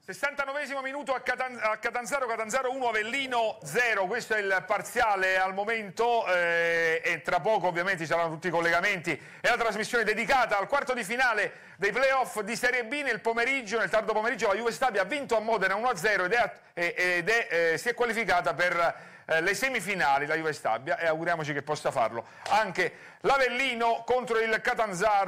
69esimo minuto a Catanzaro 1, Avellino 0, questo è il parziale al momento e tra poco ovviamente ci saranno tutti i collegamenti e la trasmissione dedicata al quarto di finale dei playoff di Serie B. Nel pomeriggio, nel tardo pomeriggio, la Juve Stabia ha vinto a Modena 1-0 si è qualificata per le semifinali, la Juve Stabia, e auguriamoci che possa farlo anche l'Avellino contro il Catanzaro.